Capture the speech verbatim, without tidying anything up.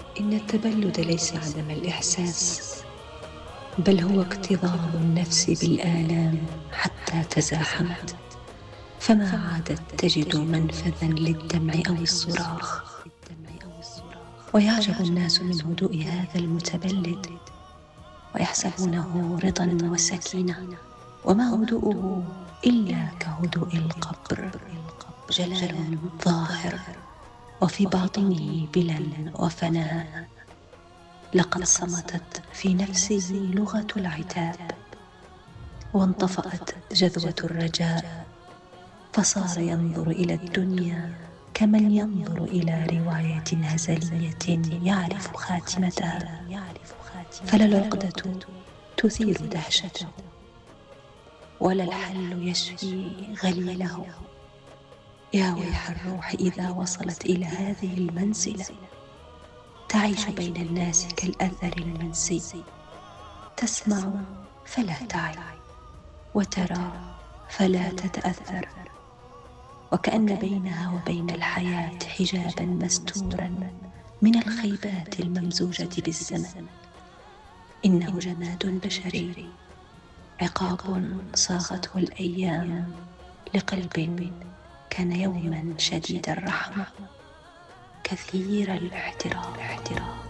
إن التبلد ليس عدم الإحساس، بل هو اكتظاظ النفس بالآلام حتى تزاحمت، فما عادت تجد منفذا للدمع أو الصراخ. ويعجب الناس من هدوء هذا المتبلد ويحسبونه رضا وسكينة، وما هدوءه إلا كهدوء القبر، جلال ظاهر وفي باطنه بلا وفناء. لقد صمتت في نفسه لغة العتاب، وانطفأت جذوة الرجاء، فصار ينظر إلى الدنيا كمن ينظر إلى رواية هزلية يعرف خاتمتها، فلا العقدة تثير دهشته، ولا الحل يشفي غليله. يا ويح الروح إذا وصلت إلى هذه المنزلة، تعيش بين الناس كالأثر المنسي، تسمع فلا تعي، وترى فلا تتأثر، وكأن بينها وبين الحياة حجابا مستورا من الخيبات الممزوجة بالزمن. إنه جماد بشري، عقاب صاغته الأيام لقلب كان يوما شديد الرحمة كثير الاحترام.